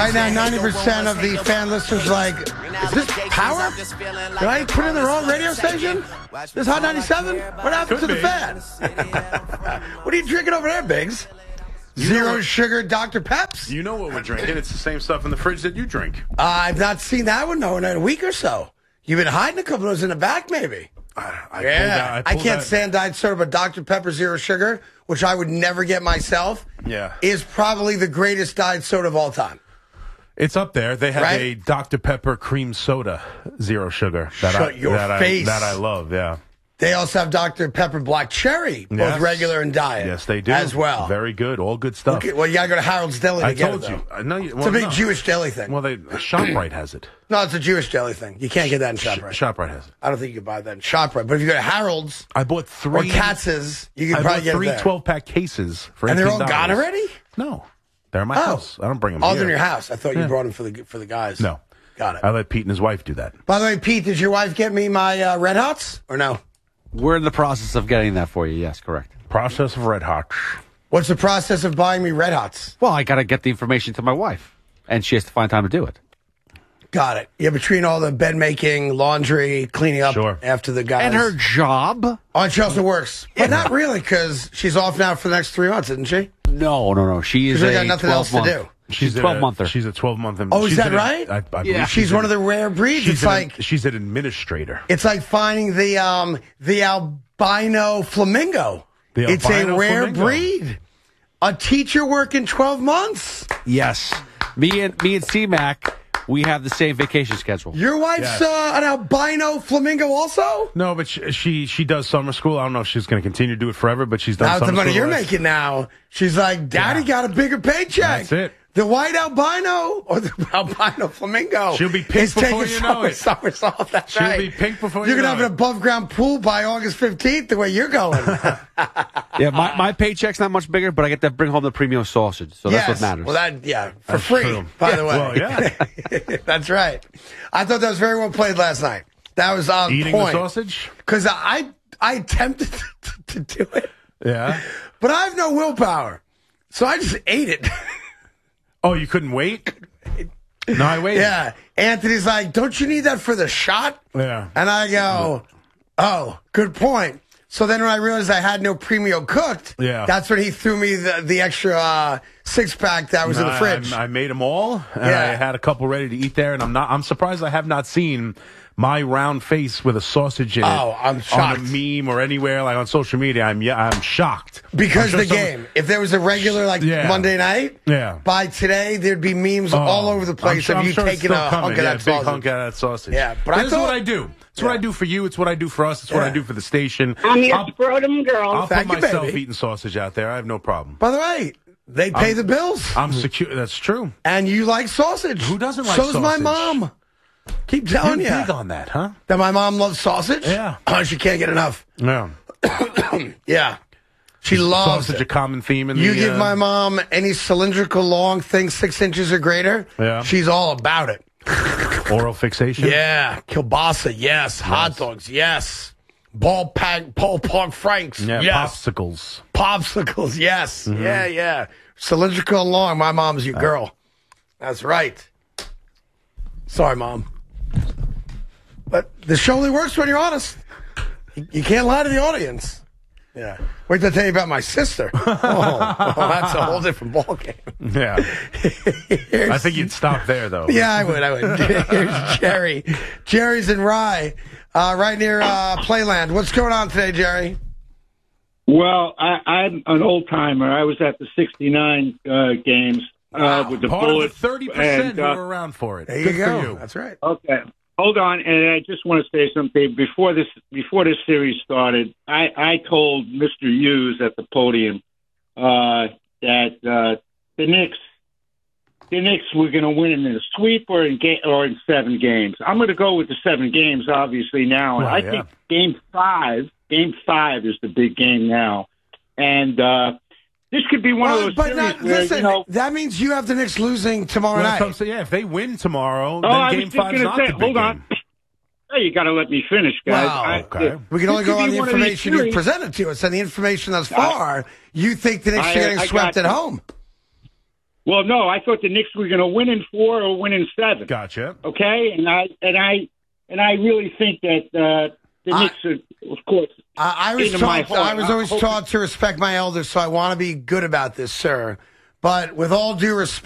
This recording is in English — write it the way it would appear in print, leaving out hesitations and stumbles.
Right now, 90% of the fan listeners like, is this Power? Did I put in the wrong radio station? This Hot 97? What happened to the fan? What are you drinking over there, Biggs? Zero sugar Dr. Peps? You know what we're drinking. It's the same stuff in the fridge that you drink. I've not seen that one, no, in a week or so. You've been hiding a couple of those in the back, maybe. I can't stand diet soda, but Dr. Pepper Zero Sugar, which I would never get myself, is probably the greatest diet soda of all time. It's up there. They have a Dr. Pepper cream soda, zero sugar. That I love, yeah. They also have Dr. Pepper Black Cherry, both regular and diet. Yes, they do. As well. Very good. All good stuff. Okay, well, you got to go to Harold's Deli to get it, though. I told you. It's a big Jewish deli thing. Well, ShopRite has it. No, it's a Jewish deli thing. You can't get that in ShopRite. ShopRite has it. I don't think you can buy that in ShopRite. But if you go to Harold's I bought three, or Katz's, you can probably get it there. 12-pack cases for $18. And they're all gone already? No. They're in my house. I don't bring them here. Oh, they're in your house. I thought you brought them for the guys. No. Got it. I let Pete and his wife do that. By the way, Pete, did your wife get me my Red Hots or no? We're in the process of getting that for you. Yes, correct. Process of Red Hots. What's the process of buying me Red Hots? Well, I got to get the information to my wife, and she has to find time to do it. Got it. Yeah, between all the bed making, laundry, cleaning up after the guys. And her job. Oh, and she also works. But not really, because she's off now for the next 3 months, isn't she? No. She is got nothing else to do. She's a 12-monther. She's a 12-month. Oh, is that right? I believe she's one of the rare breeds. She's an administrator. It's like finding the albino flamingo. It's a rare breed. A teacher working 12 months. Yes. Me and C-Mac, we have the same vacation schedule. Your wife's an albino flamingo also? No, but she does summer school. I don't know if she's going to continue to do it forever, but she's done summer school. Now, the money you're making now, she's like, Daddy got a bigger paycheck. That's it. The white albino or the albino flamingo. She'll be pink before you know it. Summers off. That's right. She'll be pink before you know it. You're going to have an above-ground pool by August 15th the way you're going. Yeah, my paycheck's not much bigger, but I get to bring home the premium sausage, so that's what matters. Well, for free, true. by the way. Well, yeah. That's right. I thought that was very well played last night. That was on Eating point. the sausage? Because I attempted to do it. Yeah. But I have no willpower, so I just ate it. Oh, you couldn't wait? No, I waited. Yeah. Anthony's like, don't you need that for the shot? Yeah. And I go, oh, good point. So then when I realized I had no premium cooked, that's when he threw me the extra six-pack that was in the fridge. I made them all, and I had a couple ready to eat there, and I'm surprised I have not seen my round face with a sausage in it I'm shocked. on a meme or anywhere, like on social media. I'm shocked. Because the game. If there was a regular, Monday night, by today, there'd be memes all over the place of you taking a hunk of that sausage. Big hunk of that sausage. Yeah, but this is what I do. It's what I do for you. It's what I do for us. It's what I do for the station. I'm your scrotum girl. I'll put myself eating sausage out there. I have no problem. By the way, they pay the bills. I'm secure. That's true. And you like sausage. Who doesn't like sausage? So does my mom. Keep telling you. You're big on that, huh? That my mom loves sausage? Yeah. Oh, she can't get enough. Yeah. Yeah. She loves sausage. A common theme in you give my mom any cylindrical long thing 6 inches or greater, she's all about it. Oral fixation? Yeah. Kielbasa, yes. Hot dogs, yes. Ballpark Franks, yes. Popsicles, yes. Mm-hmm. Yeah. Cylindrical and long, my mom's your girl. That's right. Sorry, Mom. But the show only works when you're honest. You can't lie to the audience. Yeah. Wait till I tell you about my sister. Oh, that's a whole different ballgame. Yeah. I think you'd stop there, though. Yeah, I would. Here's Jerry. Jerry's in Rye, right near Playland. What's going on today, Jerry? Well, I'm an old-timer. I was at the 69 games. With the part Bullets, of the 30% who were around for it. There Good you go. for you. That's right. Okay. Hold on, and I just want to say something. Before this series started, I told Mr. Hughes at the podium that the Knicks were going to win in a sweep or in 7 games. I'm going to go with the 7 games, obviously, now. And I think Game 5 is the big game now. And this could be one of those series where, that means you have the Knicks losing tomorrow night. So, if they win tomorrow, then Game 5 is not the big hold on. game. Hey, you got to let me finish, guys. Wow. Okay. We can only go on the information you presented to us, and the information thus far, you think the Knicks are getting swept at home. Well, no, I thought the Knicks were going to win in 4 or win in 7. Gotcha. Okay, and I really think that the Knicks are, of course. I was always taught to respect my elders, so I want to be good about this, sir. But with all due respect.